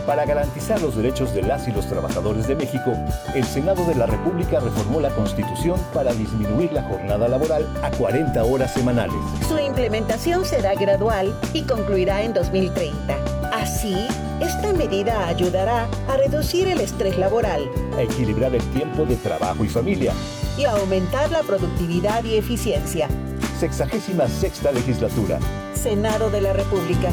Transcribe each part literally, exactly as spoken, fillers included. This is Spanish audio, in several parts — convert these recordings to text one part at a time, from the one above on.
Para garantizar los derechos de las y los trabajadores de México, el Senado de la República reformó la Constitución para disminuir la jornada laboral a cuarenta horas semanales. Su implementación será gradual y concluirá en dos mil treinta. Así, esta medida ayudará a reducir el estrés laboral, a equilibrar el tiempo de trabajo y familia y a aumentar la productividad y eficiencia. Sexagésima sexta legislatura. Senado de la República.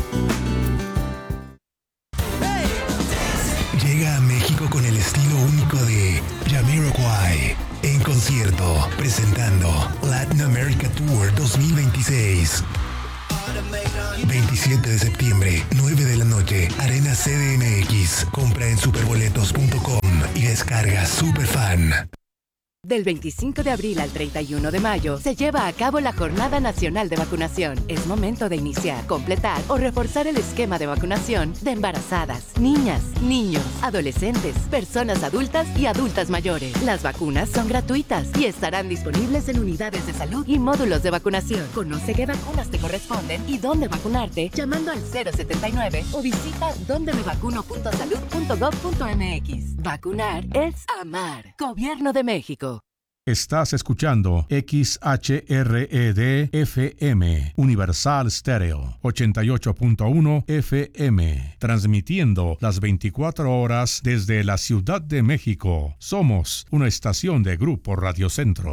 Llega a México con el estilo único de Jamiroquai en concierto, presentando Latin America Tour dos mil veintiséis. veintisiete de septiembre, nueve de la noche, Arena C D M X. Compra en superboletos punto com y descarga Superfan. Del veinticinco de abril al treinta y uno de mayo se lleva a cabo la Jornada Nacional de Vacunación. Es momento de iniciar, completar o reforzar el esquema de vacunación de embarazadas, niñas, niños, adolescentes, personas adultas y adultas mayores. Las vacunas son gratuitas y estarán disponibles en unidades de salud y módulos de vacunación. Conoce qué vacunas te corresponden y dónde vacunarte llamando al cero setenta y nueve o visita donde me vacuno punto salud punto gov punto mx. Vacunar es amar. Gobierno de México. Estás escuchando X H R E D F M, Universal Stereo, ochenta y ocho punto uno F M, transmitiendo las veinticuatro horas desde la Ciudad de México. Somos una estación de Grupo Radio Centro.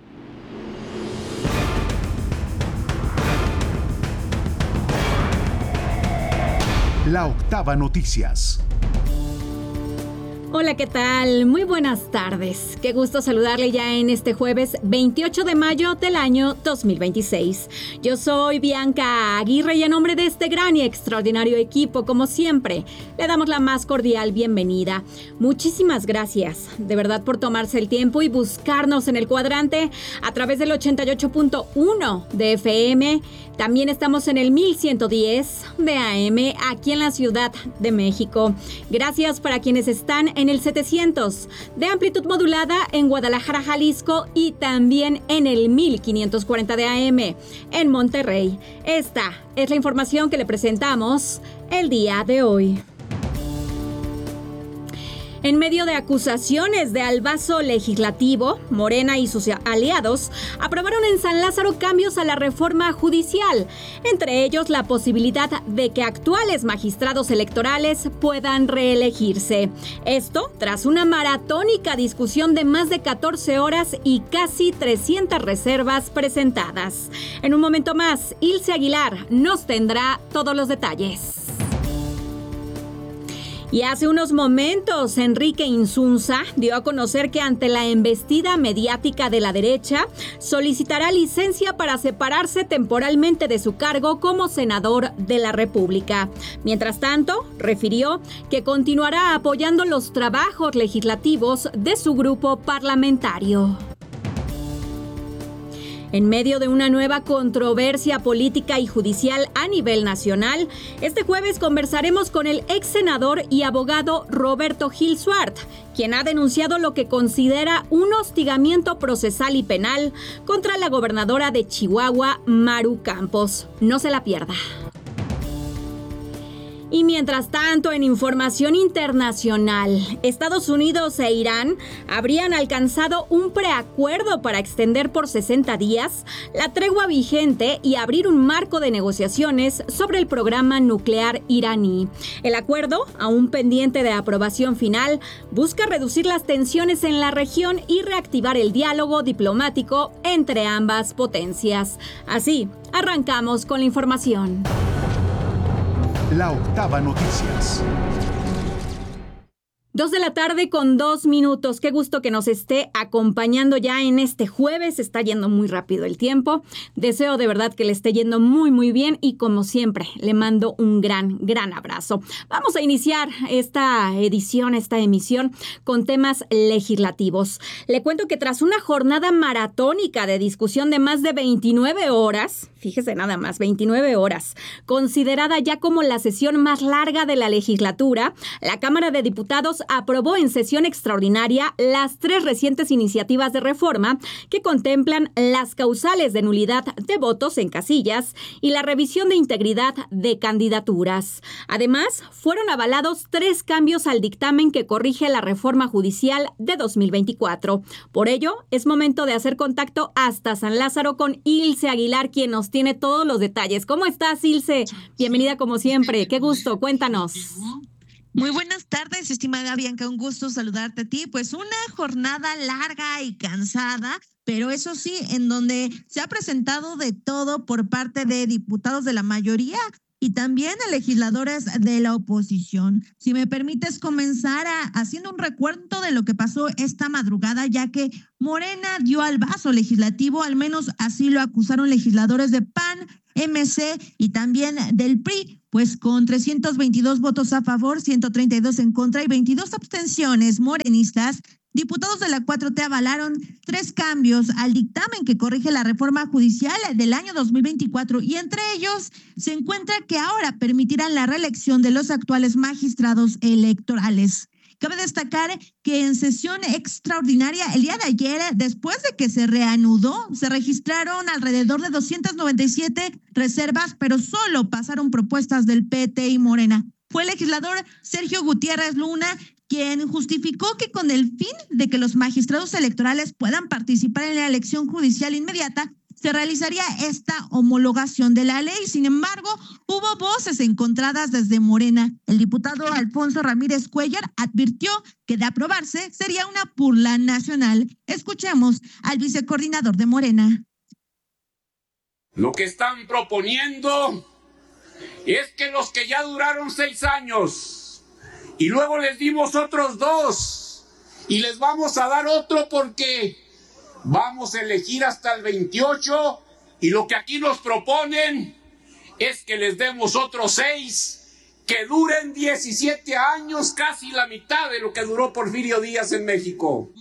La Octava Noticias. Hola, ¿qué tal? Muy buenas tardes. Qué gusto saludarle ya en este jueves veintiocho de mayo del año dos mil veintiséis. Yo soy Bianca Aguirre y en nombre de este gran y extraordinario equipo, como siempre, le damos la más cordial bienvenida. Muchísimas gracias, de verdad, por tomarse el tiempo y buscarnos en el cuadrante a través del ochenta y ocho punto uno de F M. También estamos en el mil ciento diez de A M aquí en la Ciudad de México. Gracias para quienes están en el setecientos de amplitud modulada en Guadalajara, Jalisco, y también en el mil quinientos cuarenta de A M en Monterrey. Esta es la información que le presentamos el día de hoy. En medio de acusaciones de albazo legislativo, Morena y sus aliados aprobaron en San Lázaro cambios a la reforma judicial, entre ellos la posibilidad de que actuales magistrados electorales puedan reelegirse. Esto tras una maratónica discusión de más de catorce horas y casi trescientas reservas presentadas. En un momento más, Ilse Aguilar nos tendrá todos los detalles. Y hace unos momentos, Enrique Insunza dio a conocer que ante la embestida mediática de la derecha, solicitará licencia para separarse temporalmente de su cargo como senador de la República. Mientras tanto, refirió que continuará apoyando los trabajos legislativos de su grupo parlamentario. En medio de una nueva controversia política y judicial a nivel nacional, este jueves conversaremos con el ex senador y abogado Roberto Gil Suart, quien ha denunciado lo que considera un hostigamiento procesal y penal contra la gobernadora de Chihuahua, Maru Campos. No se la pierda. Y mientras tanto, en información internacional, Estados Unidos e Irán habrían alcanzado un preacuerdo para extender por sesenta días la tregua vigente y abrir un marco de negociaciones sobre el programa nuclear iraní. El acuerdo, aún pendiente de aprobación final, busca reducir las tensiones en la región y reactivar el diálogo diplomático entre ambas potencias. Así, arrancamos con la información. La Octava Noticias. Dos de la tarde con dos minutos. Qué gusto que nos esté acompañando ya en este jueves. Está yendo muy rápido el tiempo. Deseo de verdad que le esté yendo muy, muy bien y como siempre le mando un gran, gran abrazo. Vamos a iniciar esta edición, esta emisión con temas legislativos. Le cuento que tras una jornada maratónica de discusión de más de veintinueve horas, fíjese nada más, veintinueve horas, considerada ya como la sesión más larga de la legislatura, la Cámara de Diputados aprobó en sesión extraordinaria las tres recientes iniciativas de reforma que contemplan las causales de nulidad de votos en casillas y la revisión de integridad de candidaturas. Además, fueron avalados tres cambios al dictamen que corrige la reforma judicial de dos mil veinticuatro. Por ello, es momento de hacer contacto hasta San Lázaro con Ilse Aguilar, quien nos tiene todos los detalles. ¿Cómo estás, Ilse? Bienvenida como siempre. Qué gusto. Cuéntanos. Muy buenas tardes, estimada Bianca, un gusto saludarte a ti. Pues una jornada larga y cansada, pero eso sí, en donde se ha presentado de todo por parte de diputados de la mayoría y también a legisladores de la oposición. Si me permites comenzar a, haciendo un recuento de lo que pasó esta madrugada, ya que Morena dio al vaso legislativo, al menos así lo acusaron legisladores de P A N, M C y también del P R I, pues con trescientos veintidós votos a favor, ciento treinta y dos en contra y veintidós abstenciones morenistas. Diputados de la cuatro T avalaron tres cambios al dictamen que corrige la reforma judicial del año dos mil veinticuatro y entre ellos se encuentra que ahora permitirán la reelección de los actuales magistrados electorales. Cabe destacar que en sesión extraordinaria el día de ayer, después de que se reanudó, se registraron alrededor de doscientas noventa y siete reservas, pero solo pasaron propuestas del P T y Morena. Fue el legislador Sergio Gutiérrez Luna quien justificó que con el fin de que los magistrados electorales puedan participar en la elección judicial inmediata, se realizaría esta homologación de la ley. Sin embargo, hubo voces encontradas desde Morena. El diputado Alfonso Ramírez Cuellar advirtió que de aprobarse sería una burla nacional. Escuchemos al vicecoordinador de Morena. Lo que están proponiendo es que los que ya duraron seis años y luego les dimos otros dos y les vamos a dar otro porque vamos a elegir hasta el veintiocho y lo que aquí nos proponen es que les demos otros seis que duren diecisiete años, casi la mitad de lo que duró Porfirio Díaz en México.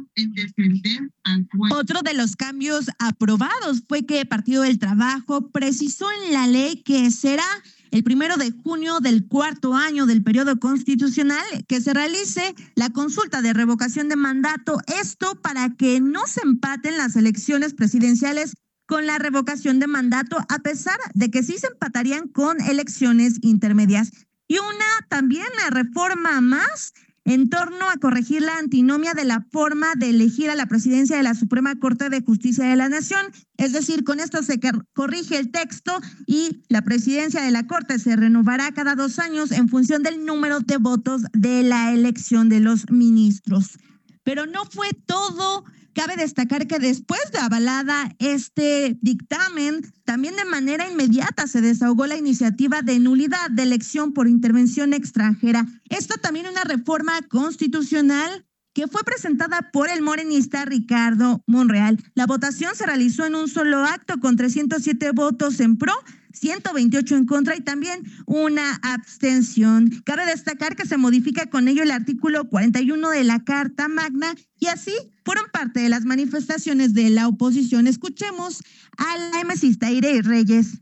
Otro de los cambios aprobados fue que el Partido del Trabajo precisó en la ley que será el primero de junio del cuarto año del periodo constitucional que se realice la consulta de revocación de mandato. Esto para que no se empaten las elecciones presidenciales con la revocación de mandato, a pesar de que sí se empatarían con elecciones intermedias. Y una también una reforma más en torno a corregir la antinomia de la forma de elegir a la presidencia de la Suprema Corte de Justicia de la Nación. Es decir, con esto se corrige el texto y la presidencia de la Corte se renovará cada dos años en función del número de votos de la elección de los ministros. Pero no fue todo. Cabe destacar que después de avalada este dictamen, también de manera inmediata se desahogó la iniciativa de nulidad de elección por intervención extranjera. Esto también es una reforma constitucional que fue presentada por el morenista Ricardo Monreal. La votación se realizó en un solo acto con trescientos siete votos en pro, ciento veintiocho en contra y también una abstención. Cabe destacar que se modifica con ello el artículo cuarenta y uno de la Carta Magna y así fueron parte de las manifestaciones de la oposición. Escuchemos a la emesista Irey Reyes.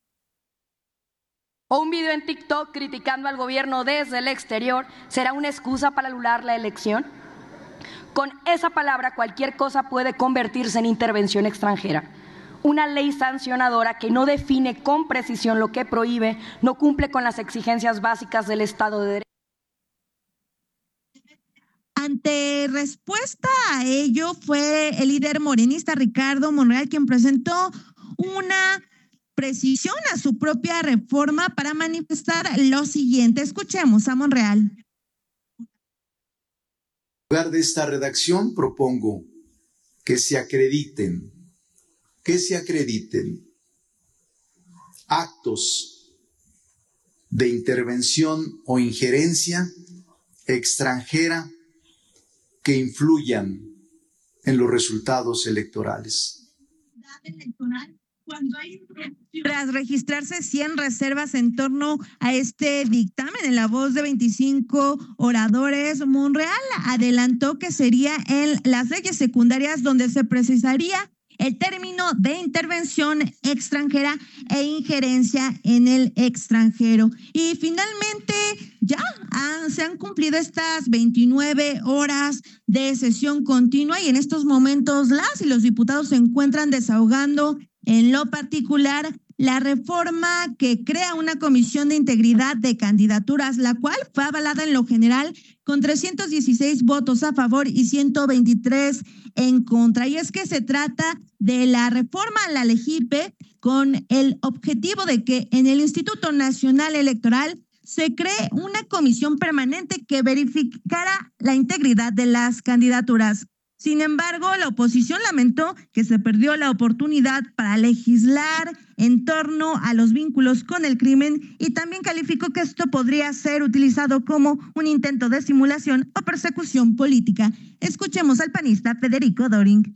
O un video en TikTok criticando al gobierno desde el exterior será una excusa para anular la elección. Con esa palabra cualquier cosa puede convertirse en intervención extranjera. Una ley sancionadora que no define con precisión lo que prohíbe, no cumple con las exigencias básicas del Estado de Derecho. Ante respuesta a ello fue el líder morenista Ricardo Monreal quien presentó una precisión a su propia reforma para manifestar lo siguiente. Escuchemos a Monreal. En lugar de esta redacción propongo que se acrediten, que se acrediten actos de intervención o injerencia extranjera que influyan en los resultados electorales. Tras registrarse cien reservas en torno a este dictamen, en la voz de veinticinco oradores, Monreal adelantó que sería en las leyes secundarias donde se precisaría el término de intervención extranjera e injerencia en el extranjero. Y finalmente ya han, se han cumplido estas veintinueve horas de sesión continua y en estos momentos las y los diputados se encuentran desahogando en lo particular la reforma que crea una comisión de integridad de candidaturas, la cual fue avalada en lo general con trescientos dieciséis votos a favor y ciento veintitrés en contra. Y es que se trata de la reforma a la LEGIPE con el objetivo de que en el Instituto Nacional Electoral se cree una comisión permanente que verificara la integridad de las candidaturas. Sin embargo, la oposición lamentó que se perdió la oportunidad para legislar en torno a los vínculos con el crimen y también calificó que esto podría ser utilizado como un intento de simulación o persecución política. Escuchemos al panista Federico Doring.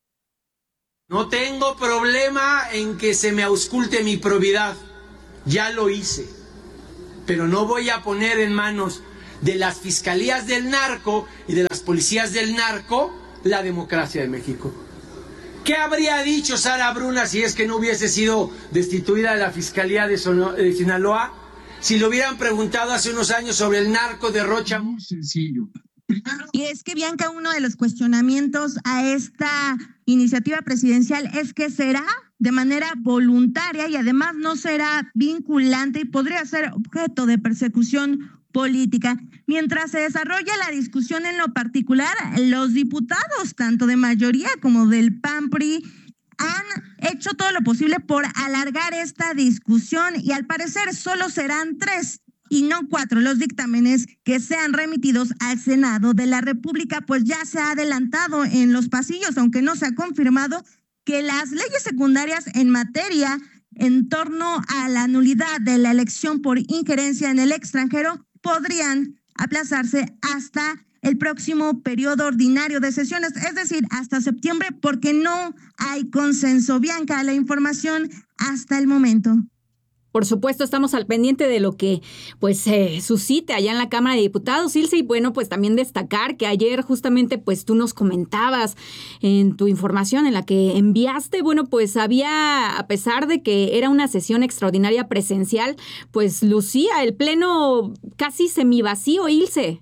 No tengo problema en que se me ausculte mi probidad, ya lo hice, pero no voy a poner en manos de las fiscalías del narco y de las policías del narco la democracia de México. ¿Qué habría dicho Sara Bruna si es que no hubiese sido destituida de la Fiscalía de, Sono- de Sinaloa? Si le hubieran preguntado hace unos años sobre el narco de Rocha. Muy sencillo. Y es que, Bianca, uno de los cuestionamientos a esta iniciativa presidencial es que será de manera voluntaria y además no será vinculante y podría ser objeto de persecución política. Mientras se desarrolla la discusión en lo particular, los diputados, tanto de mayoría como del P A N P R I, han hecho todo lo posible por alargar esta discusión y al parecer solo serán tres y no cuatro los dictámenes que sean remitidos al Senado de la República, pues ya se ha adelantado en los pasillos, aunque no se ha confirmado que las leyes secundarias en materia en torno a la nulidad de la elección por injerencia en el extranjero podrían aplazarse hasta el próximo periodo ordinario de sesiones, es decir, hasta septiembre, porque no hay consenso. Bianca, la información hasta el momento. Por supuesto, estamos al pendiente de lo que pues eh, suscite allá en la Cámara de Diputados, Ilse, y bueno, pues también destacar que ayer justamente pues tú nos comentabas en tu información en la que enviaste, bueno, pues había, a pesar de que era una sesión extraordinaria presencial, pues lucía el pleno casi semivacío, Ilse.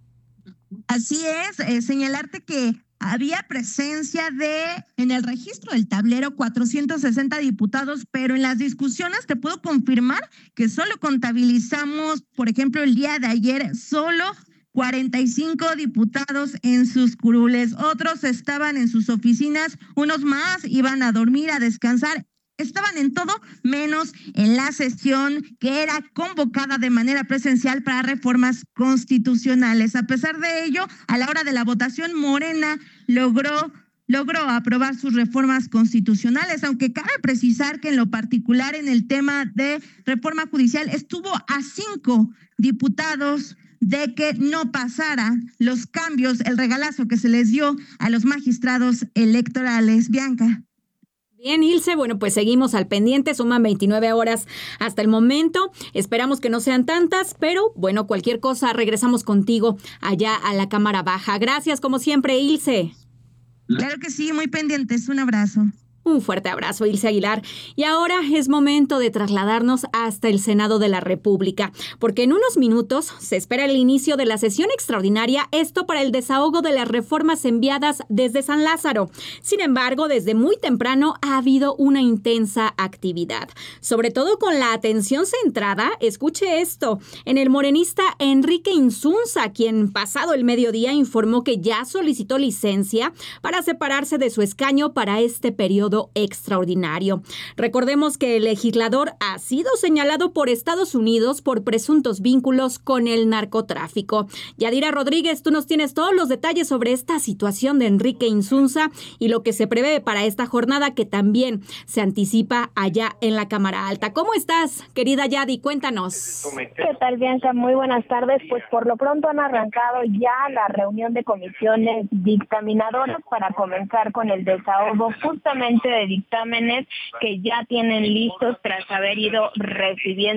Así es, eh, señalarte que había presencia de, en el registro del tablero, cuatrocientos sesenta diputados, pero en las discusiones te puedo confirmar que solo contabilizamos, por ejemplo, el día de ayer, solo cuarenta y cinco diputados en sus curules. Otros estaban en sus oficinas, unos más iban a dormir, a descansar. Estaban en todo menos en la sesión que era convocada de manera presencial para reformas constitucionales. A pesar de ello, a la hora de la votación, Morena logró, logró aprobar sus reformas constitucionales, aunque cabe precisar que en lo particular en el tema de reforma judicial estuvo a cinco diputados de que no pasara los cambios, el regalazo que se les dio a los magistrados electorales. Bianca. Bien, Ilse, bueno, pues seguimos al pendiente, suman veintinueve horas hasta el momento, esperamos que no sean tantas, pero bueno, cualquier cosa, regresamos contigo allá a la Cámara Baja. Gracias, como siempre, Ilse. Claro que sí, muy pendientes, un abrazo. Un fuerte abrazo, Ilse Aguilar. Y ahora es momento de trasladarnos hasta el Senado de la República, porque en unos minutos se espera el inicio de la sesión extraordinaria, esto para el desahogo de las reformas enviadas desde San Lázaro. Sin embargo, desde muy temprano ha habido una intensa actividad, sobre todo con la atención centrada, escuche esto, en el morenista Enrique Insunza, quien pasado el mediodía informó que ya solicitó licencia para separarse de su escaño para este periodo extraordinario. Recordemos que el legislador ha sido señalado por Estados Unidos por presuntos vínculos con el narcotráfico. Yadira Rodríguez, tú nos tienes todos los detalles sobre esta situación de Enrique Insunza y lo que se prevé para esta jornada que también se anticipa allá en la Cámara Alta. ¿Cómo estás, querida Yadi? Cuéntanos. ¿Qué tal, Bianca? Muy buenas tardes. Pues por lo pronto han arrancado ya la reunión de comisiones dictaminadoras para comenzar con el desahogo justamente de dictámenes que ya tienen listos tras haber ido recibiendo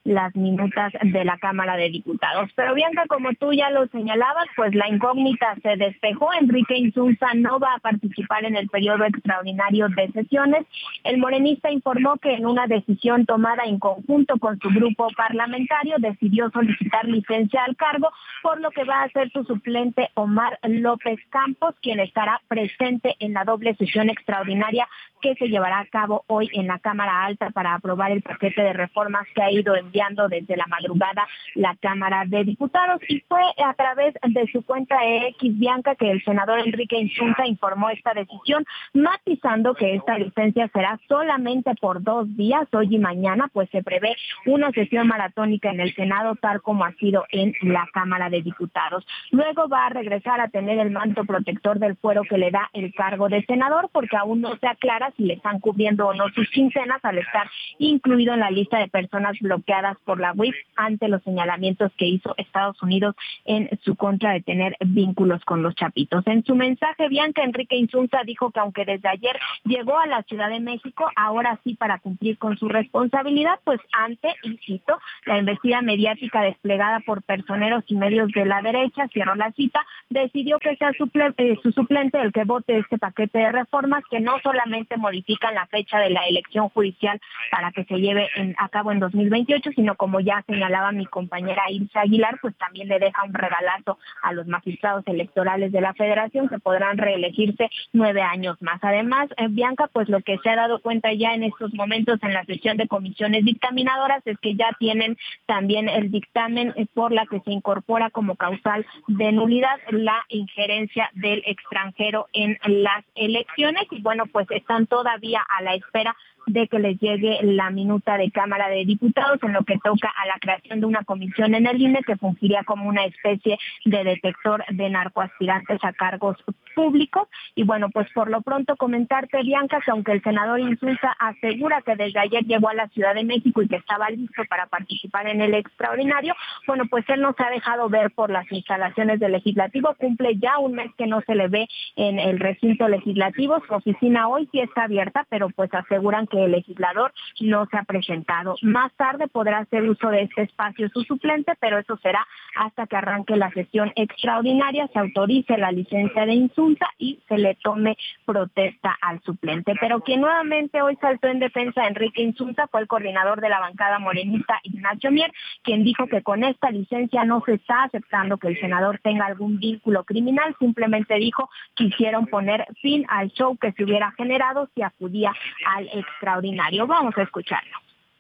las minutas de la Cámara de Diputados. Pero Bianca, como tú ya lo señalabas, pues la incógnita se despejó. Enrique Insunza no va a participar en el periodo extraordinario de sesiones. El morenista informó que en una decisión tomada en conjunto con su grupo parlamentario decidió solicitar licencia al cargo, por lo que va a ser su suplente Omar López Campos, quien estará presente en la doble sesión extraordinaria que se llevará a cabo hoy en la Cámara Alta para aprobar el paquete de reformas que ha ido enviando desde la madrugada la Cámara de Diputados. Y fue a través de su cuenta X, Bianca, que el senador Enrique Insunza informó esta decisión, matizando que esta licencia será solamente por dos días, hoy y mañana, pues se prevé una sesión maratónica en el Senado, tal como ha sido en la Cámara de Diputados. Luego va a regresar a tener el manto protector del fuero que le da el cargo de senador, porque aún no se aclara si le están cubriendo o no sus quincenas al estar incluido en la lista de personas bloqueadas por la U I F ante los señalamientos que hizo Estados Unidos en su contra de tener vínculos con los chapitos. En su mensaje, Bianca, Enrique Insunza dijo que aunque desde ayer llegó a la Ciudad de México, ahora sí para cumplir con su responsabilidad, pues ante, y cito, la embestida mediática desplegada por personeros y medios de la derecha, cierro la cita, decidió que sea suple, eh, su suplente el que vote este paquete de reformas que no solamente modifican la fecha de la elección judicial para que se lleve en, a cabo en dos mil veintiocho, sino como ya señalaba mi compañera Ilse Aguilar, pues también le deja un regalazo a los magistrados electorales de la Federación que podrán reelegirse nueve años más. Además, eh, Bianca, pues lo que se ha dado cuenta ya en estos momentos en la sesión de comisiones dictaminadoras es que ya tienen también el dictamen eh, por la que se incorpora como causal de nulidad la injerencia del extranjero en las elecciones y bueno, pues están todavía a la espera de que les llegue la minuta de Cámara de Diputados en lo que toca a la creación de una comisión en el I N E que fungiría como una especie de detector de narcoaspirantes a cargos públicos. Y bueno, pues por lo pronto comentarte, Bianca, que aunque el senador Insunza asegura que desde ayer llegó a la Ciudad de México y que estaba listo para participar en el extraordinario, bueno, pues él no se ha dejado ver por las instalaciones del Legislativo, cumple ya un mes que no se le ve en el recinto legislativo, su oficina hoy sí está abierta, pero pues aseguran que el legislador no se ha presentado. Más tarde podrá hacer uso de este espacio su suplente, pero eso será hasta que arranque la sesión extraordinaria, se autorice la licencia de Insunza y se le tome protesta al suplente. Pero quien nuevamente hoy saltó en defensa de Enrique Insunza fue el coordinador de la bancada morenista, Ignacio Mier, quien dijo que con esta licencia no se está aceptando que el senador tenga algún vínculo criminal, simplemente dijo que quisieron poner fin al show que se hubiera generado si acudía al extraordinario. Vamos a escucharlo.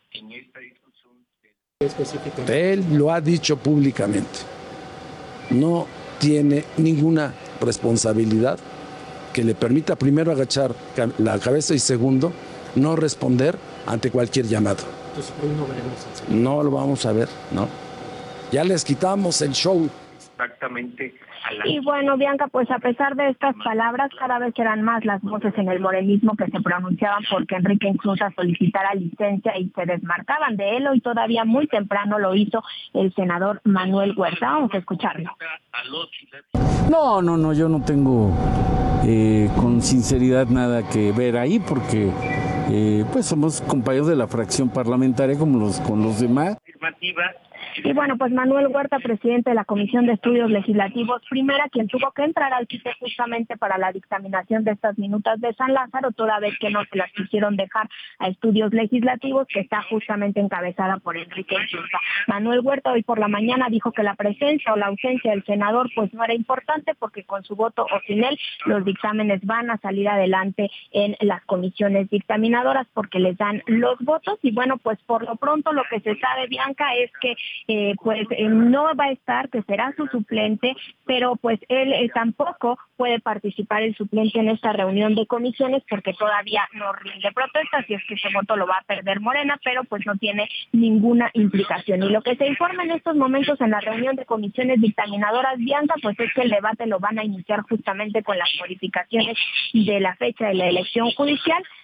Él lo ha dicho públicamente. No tiene ninguna responsabilidad que le permita primero agachar la cabeza y segundo no responder ante cualquier llamado. Entonces, hoy no veremos el No lo vamos a ver, ¿no? Ya les quitamos el show. Exactamente. Y bueno, Bianca, pues a pesar de estas palabras, cada vez eran más las voces en el morenismo que se pronunciaban porque Enrique Insunza solicitara licencia y se desmarcaban de él. Hoy todavía muy temprano lo hizo el senador Manuel Huerta. Vamos a escucharlo. No, no, no, yo no tengo eh, con sinceridad nada que ver ahí porque eh, pues somos compañeros de la fracción parlamentaria como los con los demás. Y bueno, pues Manuel Huerta, presidente de la Comisión de Estudios Legislativos Primera, quien tuvo que entrar al quite justamente para la dictaminación de estas minutas de San Lázaro, toda vez que no se las quisieron dejar a Estudios Legislativos, que está justamente encabezada por Enrique Insunza. Manuel Huerta hoy por la mañana dijo que la presencia o la ausencia del senador pues no era importante porque con su voto o sin él los dictámenes van a salir adelante en las comisiones dictaminadoras porque les dan los votos. Y bueno, pues por lo pronto lo que se sabe, Bianca, es que Eh, pues eh, no va a estar, que será su suplente, pero pues él eh, tampoco puede participar el suplente en esta reunión de comisiones porque todavía no rinde protesta, si es que ese voto lo va a perder Morena, pero pues no tiene ninguna implicación. Y lo que se informa en estos momentos en la reunión de comisiones dictaminadoras, Bianca, pues es que el debate lo van a iniciar justamente con las modificaciones de la fecha de la elección judicial.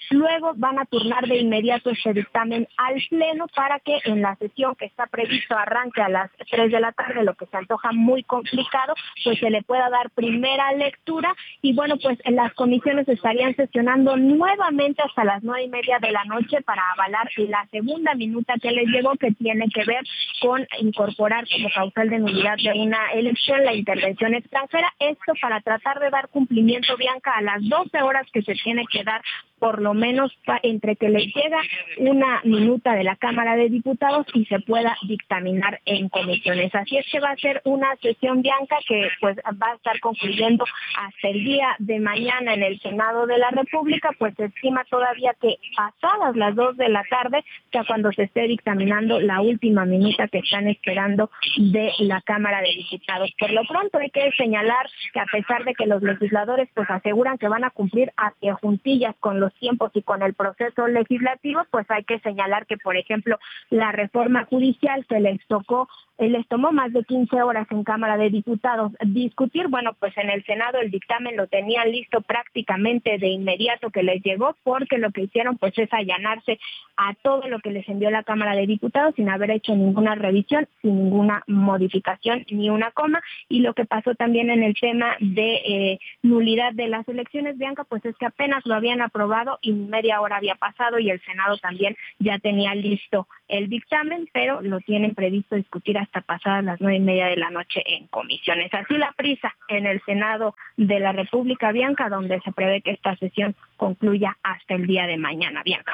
Luego van a turnar de inmediato este dictamen al Pleno para que en la sesión que está previsto arranque a las tres de la tarde, lo que se antoja muy complicado, pues se le pueda dar primera lectura y bueno, pues en las comisiones estarían sesionando nuevamente hasta las nueve y media de la noche para avalar la segunda minuta que les llegó, que tiene que ver con incorporar como causal de nulidad de una elección la intervención extranjera. Esto para tratar de dar cumplimiento, Bianca, a las doce horas que se tiene que dar por lo menos pa, entre que les llega una minuta de la Cámara de Diputados y se pueda dictaminar en comisiones. Así es que va a ser una sesión, Bianca, que pues va a estar concluyendo hasta el día de mañana en el Senado de la República, pues se estima todavía que pasadas las dos de la tarde, ya cuando se esté dictaminando la última minuta que están esperando de la Cámara de Diputados. Por lo pronto hay que señalar que a pesar de que los legisladores pues aseguran que van a cumplir hacia juntillas con los tiempos y con el proceso legislativo, pues hay que señalar que, por ejemplo, la reforma judicial que les tocó, eh, les tomó más de quince horas en Cámara de Diputados discutir, bueno, pues en el Senado el dictamen lo tenían listo prácticamente de inmediato que les llegó, porque lo que hicieron pues es allanarse a todo lo que les envió la Cámara de Diputados sin haber hecho ninguna revisión, sin ninguna modificación, ni una coma, y lo que pasó también en el tema de eh, nulidad de las elecciones, Bianca, pues es que apenas lo habían aprobado y media hora había pasado y el Senado también ya tenía listo el dictamen, pero lo tienen previsto discutir hasta pasadas las nueve y media de la noche en comisiones. Así la prisa en el Senado de la República, Bianca, donde se prevé que esta sesión concluya hasta el día de mañana, Bianca.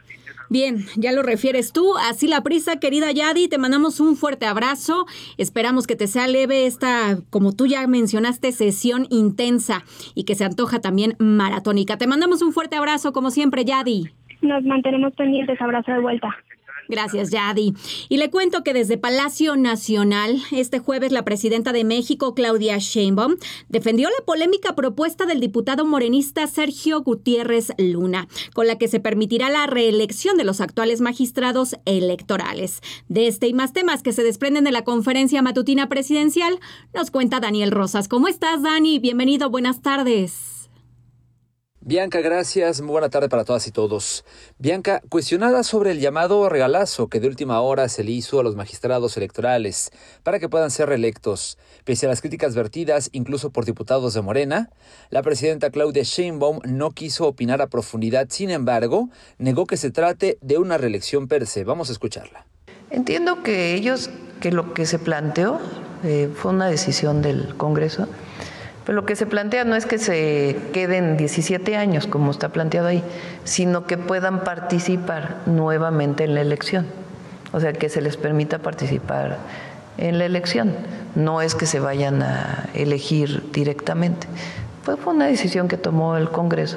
Bien, ya lo refieres tú, así la prisa, querida Yadi, te mandamos un fuerte abrazo, esperamos que te sea leve esta, como tú ya mencionaste, sesión intensa y que se antoja también maratónica. Te mandamos un fuerte abrazo, como siempre, Yadi. Nos mantenemos pendientes, abrazo de vuelta. Gracias, Yadi. Y le cuento que desde Palacio Nacional, este jueves, la presidenta de México, Claudia Sheinbaum, defendió la polémica propuesta del diputado morenista Sergio Gutiérrez Luna, con la que se permitirá la reelección de los actuales magistrados electorales. De este y más temas que se desprenden de la conferencia matutina presidencial, nos cuenta Daniel Rosas. ¿Cómo estás, Dani? Bienvenido, buenas tardes. Bianca, gracias. Muy buena tarde para todas y todos. Bianca, cuestionada sobre el llamado regalazo que de última hora se le hizo a los magistrados electorales para que puedan ser reelectos, pese a las críticas vertidas incluso por diputados de Morena, la presidenta Claudia Sheinbaum no quiso opinar a profundidad. Sin embargo, negó que se trate de una reelección per se. Vamos a escucharla. Entiendo que ellos, que lo que se planteó eh, fue una decisión del Congreso. Pero lo que se plantea no es que se queden diecisiete años, como está planteado ahí, sino que puedan participar nuevamente en la elección. O sea, que se les permita participar en la elección. No es que se vayan a elegir directamente. Pues fue una decisión que tomó el Congreso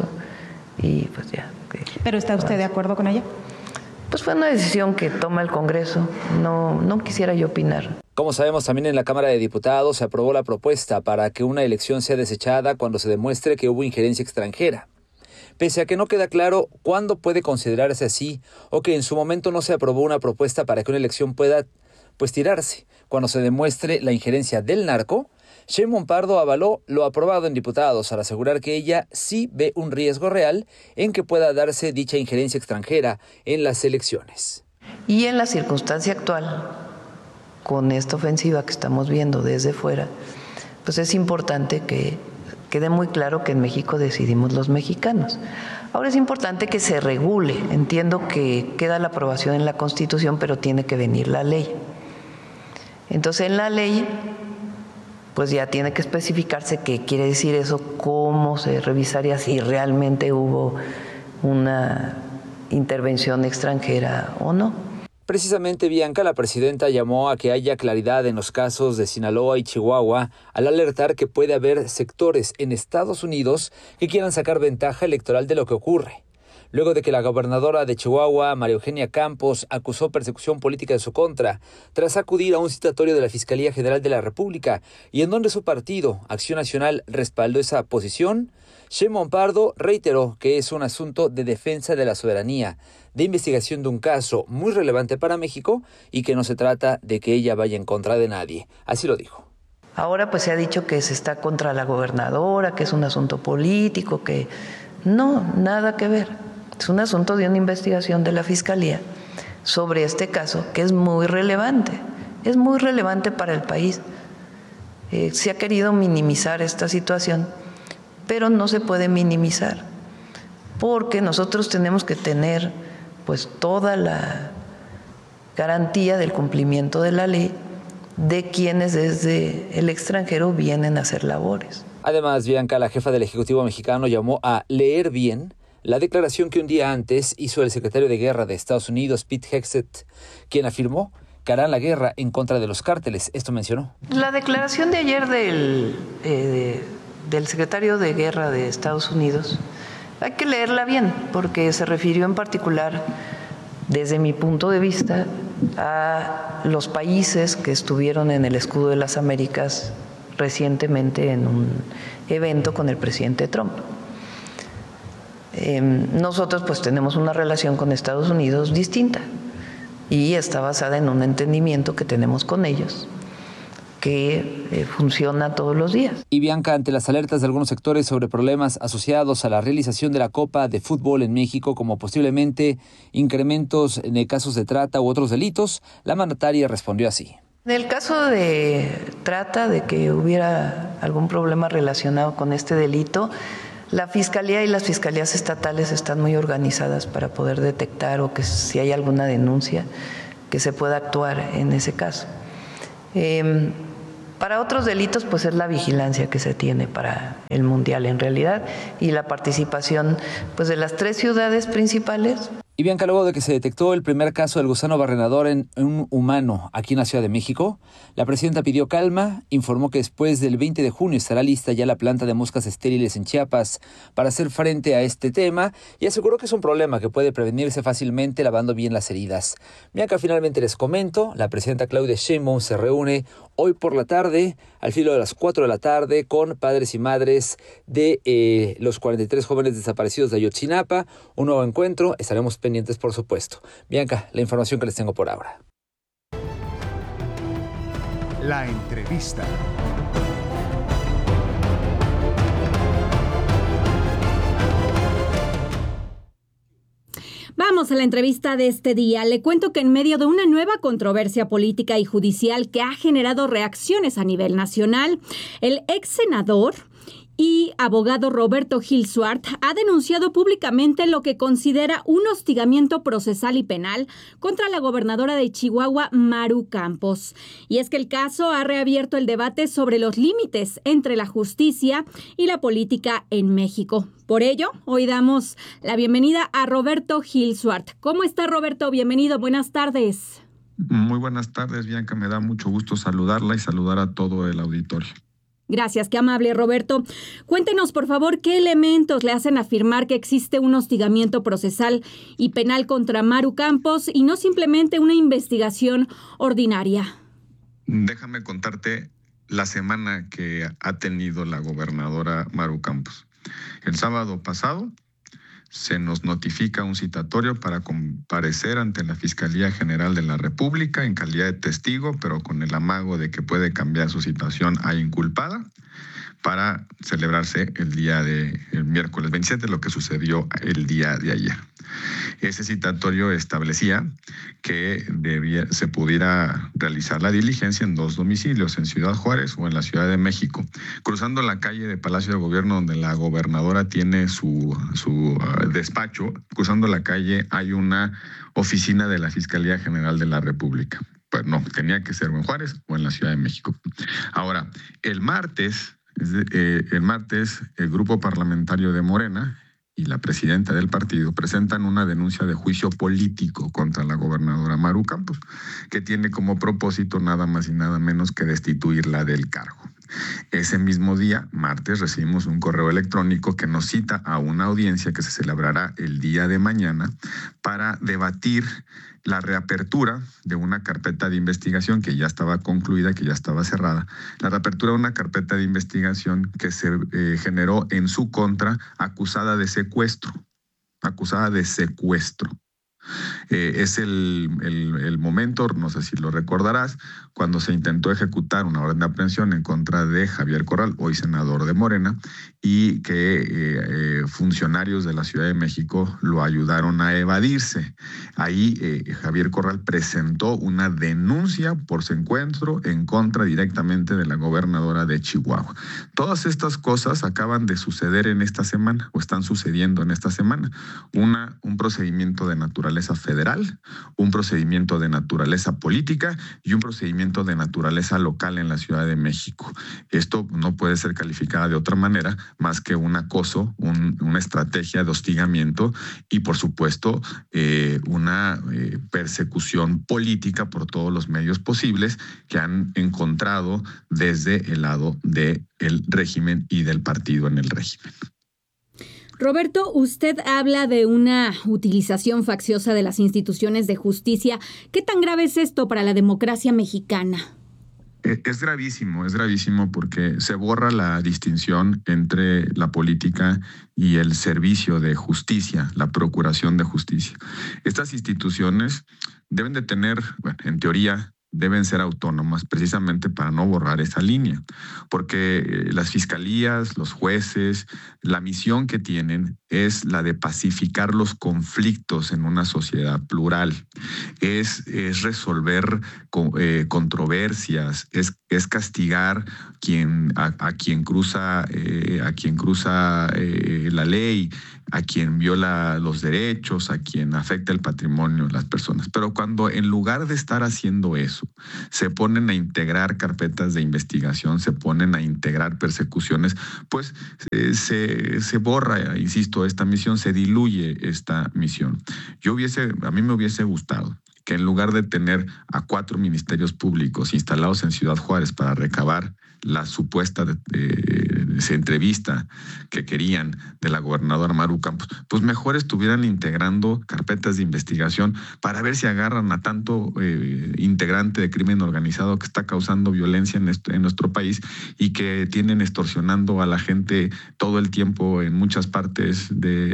y pues ya. ¿Pero está usted de acuerdo con ella? Pues fue una decisión que toma el Congreso. No, no quisiera yo opinar. Como sabemos, también en la Cámara de Diputados se aprobó la propuesta para que una elección sea desechada cuando se demuestre que hubo injerencia extranjera. Pese a que no queda claro cuándo puede considerarse así o que en su momento no se aprobó una propuesta para que una elección pueda pues tirarse cuando se demuestre la injerencia del narco, Sheinbaum Pardo avaló lo aprobado en diputados al asegurar que ella sí ve un riesgo real en que pueda darse dicha injerencia extranjera en las elecciones. Y en la circunstancia actual, con esta ofensiva que estamos viendo desde fuera, pues es importante que quede muy claro que en México decidimos los mexicanos. Ahora es importante que se regule. Entiendo que queda la aprobación en la Constitución, pero tiene que venir la ley. Entonces, en la ley, pues ya tiene que especificarse qué quiere decir eso, cómo se revisaría si realmente hubo una intervención extranjera o no. Precisamente, Bianca, la presidenta llamó a que haya claridad en los casos de Sinaloa y Chihuahua al alertar que puede haber sectores en Estados Unidos que quieran sacar ventaja electoral de lo que ocurre. Luego de que la gobernadora de Chihuahua, María Eugenia Campos, acusó persecución política en su contra, tras acudir a un citatorio de la Fiscalía General de la República, y en donde su partido, Acción Nacional, respaldó esa posición, Sheinbaum Pardo reiteró que es un asunto de defensa de la soberanía, de investigación de un caso muy relevante para México y que no se trata de que ella vaya en contra de nadie. Así lo dijo. Ahora pues se ha dicho que se está contra la gobernadora, que es un asunto político, que no, nada que ver. Es un asunto de una investigación de la Fiscalía sobre este caso, que es muy relevante, es muy relevante para el país. Eh, se ha querido minimizar esta situación, pero no se puede minimizar, porque nosotros tenemos que tener pues toda la garantía del cumplimiento de la ley de quienes desde el extranjero vienen a hacer labores. Además, Bianca, la jefa del Ejecutivo mexicano, llamó a leer bien la declaración que un día antes hizo el secretario de Guerra de Estados Unidos, Pete Hegseth, quien afirmó que harán la guerra en contra de los cárteles. Esto mencionó. La declaración de ayer del, eh, del secretario de Guerra de Estados Unidos hay que leerla bien, porque se refirió en particular, desde mi punto de vista, a los países que estuvieron en el Escudo de las Américas recientemente en un evento con el presidente Trump. Eh, nosotros pues tenemos una relación con Estados Unidos distinta y está basada en un entendimiento que tenemos con ellos, que eh, funciona todos los días. Y Bianca, ante las alertas de algunos sectores sobre problemas asociados a la realización de la Copa de Fútbol en México, como posiblemente incrementos en casos de trata u otros delitos, la mandataria respondió así. En el caso de trata, de que hubiera algún problema relacionado con este delito, la Fiscalía y las Fiscalías estatales están muy organizadas para poder detectar o que si hay alguna denuncia, que se pueda actuar en ese caso. Eh, para otros delitos, pues es la vigilancia que se tiene para el Mundial en realidad y la participación pues de las tres ciudades principales. Y Bianca, luego de que se detectó el primer caso del gusano barrenador en un humano aquí en la Ciudad de México, la presidenta pidió calma, informó que después del veinte de junio estará lista ya la planta de moscas estériles en Chiapas para hacer frente a este tema y aseguró que es un problema que puede prevenirse fácilmente lavando bien las heridas. Bianca, finalmente les comento, la presidenta Claudia Sheinbaum se reúne hoy por la tarde, al filo de las cuatro de la tarde, con padres y madres de eh, los cuarenta y tres jóvenes desaparecidos de Ayotzinapa. Un nuevo encuentro, estaremos pendientes, por supuesto. Bianca, la información que les tengo por ahora. La entrevista. Vamos a la entrevista de este día. Le cuento que en medio de una nueva controversia política y judicial que ha generado reacciones a nivel nacional, el ex senador y abogado Roberto Gil Suart ha denunciado públicamente lo que considera un hostigamiento procesal y penal contra la gobernadora de Chihuahua, Maru Campos. Y es que el caso ha reabierto el debate sobre los límites entre la justicia y la política en México. Por ello, hoy damos la bienvenida a Roberto Gil Suart. ¿Cómo está, Roberto? Bienvenido, buenas tardes. Muy buenas tardes, Bianca. Me da mucho gusto saludarla y saludar a todo el auditorio. Gracias, qué amable, Roberto. Cuéntenos, por favor, qué elementos le hacen afirmar que existe un hostigamiento procesal y penal contra Maru Campos y no simplemente una investigación ordinaria. Déjame contarte la semana que ha tenido la gobernadora Maru Campos. El sábado pasado se nos notifica un citatorio para comparecer ante la Fiscalía General de la República en calidad de testigo, pero con el amago de que puede cambiar su situación a inculpada, para celebrarse el día de el miércoles veintisiete, lo que sucedió el día de ayer. Ese citatorio establecía que debía, se pudiera realizar la diligencia en dos domicilios, en Ciudad Juárez o en la Ciudad de México. Cruzando la calle de Palacio de Gobierno, donde la gobernadora tiene su, su uh, despacho, cruzando la calle hay una oficina de la Fiscalía General de la República. Pues no, tenía que ser o en Juárez o en la Ciudad de México. Ahora, el martes, eh, el martes, el grupo parlamentario de Morena y la presidenta del partido presentan una denuncia de juicio político contra la gobernadora Maru Campos, que tiene como propósito nada más y nada menos que destituirla del cargo. Ese mismo día, martes, recibimos un correo electrónico que nos cita a una audiencia que se celebrará el día de mañana para debatir la reapertura de una carpeta de investigación que ya estaba concluida, que ya estaba cerrada, la reapertura de una carpeta de investigación que se eh, generó en su contra, acusada de secuestro, acusada de secuestro. Eh, es el, el, el momento, no sé si lo recordarás, cuando se intentó ejecutar una orden de aprehensión en contra de Javier Corral, hoy senador de Morena, y que eh, eh, funcionarios de la Ciudad de México lo ayudaron a evadirse. Ahí eh, Javier Corral presentó una denuncia por secuestro en contra directamente de la gobernadora de Chihuahua. Todas estas cosas acaban de suceder en esta semana, o están sucediendo en esta semana. Una, un procedimiento de naturaleza federal, un procedimiento de naturaleza política y un procedimiento de naturaleza local en la Ciudad de México. Esto no puede ser calificada de otra manera más que un acoso, un, una estrategia de hostigamiento y, por supuesto, eh, una eh, persecución política por todos los medios posibles que han encontrado desde el lado del régimen y del partido en el régimen. Roberto, usted habla de una utilización facciosa de las instituciones de justicia. ¿Qué tan grave es esto para la democracia mexicana? Es gravísimo, es gravísimo porque se borra la distinción entre la política y el servicio de justicia, la procuración de justicia. Estas instituciones deben de tener, bueno, en teoría, deben ser autónomas precisamente para no borrar esa línea, porque las fiscalías, los jueces, la misión que tienen es la de pacificar los conflictos en una sociedad plural, es, es resolver eh, controversias, es, es castigar quien, a, a quien cruza, eh, a quien cruza eh, la ley, a quien viola los derechos, a quien afecta el patrimonio de las personas. Pero cuando en lugar de estar haciendo eso, se ponen a integrar carpetas de investigación, se ponen a integrar persecuciones, pues eh, se, se borra, insisto, esta misión, se diluye esta misión. Yo hubiese, a mí me hubiese gustado que en lugar de tener a cuatro ministerios públicos instalados en Ciudad Juárez para recabar la supuesta de, de, de entrevista que querían de la gobernadora Maru Campos, pues mejor estuvieran integrando carpetas de investigación para ver si agarran a tanto eh, integrante de crimen organizado que está causando violencia en, este, en nuestro país y que tienen extorsionando a la gente todo el tiempo en muchas partes de,